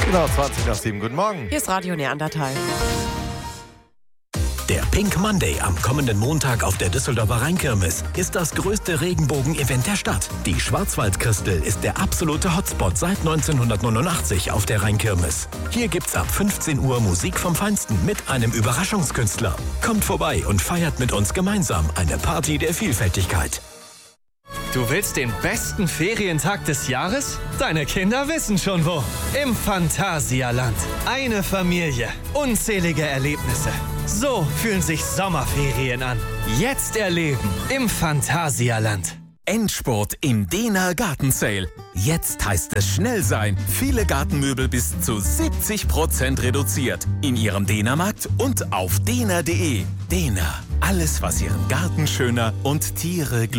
Genau, 20 nach 7. Guten Morgen. Hier ist Radio Neandertal. Der Pink Monday am kommenden Montag auf der Düsseldorfer Rheinkirmes ist das größte Regenbogen-Event der Stadt. Die Schwarzwaldkristel ist der absolute Hotspot seit 1989 auf der Rheinkirmes. Hier gibt's ab 15 Uhr Musik vom Feinsten mit einem Überraschungskünstler. Kommt vorbei und feiert mit uns gemeinsam eine Party der Vielfältigkeit. Du willst den besten Ferientag des Jahres? Deine Kinder wissen schon wo. Im Phantasialand. Eine Familie. Unzählige Erlebnisse. So fühlen sich Sommerferien an. Jetzt erleben im Phantasialand. Endspurt im Dehner Gartensale. Jetzt heißt es schnell sein. Viele Gartenmöbel bis zu 70% reduziert. In Ihrem Dehnermarkt und auf dehner.de. Dehner. Alles, was Ihren Garten schöner und Tiere glücklicher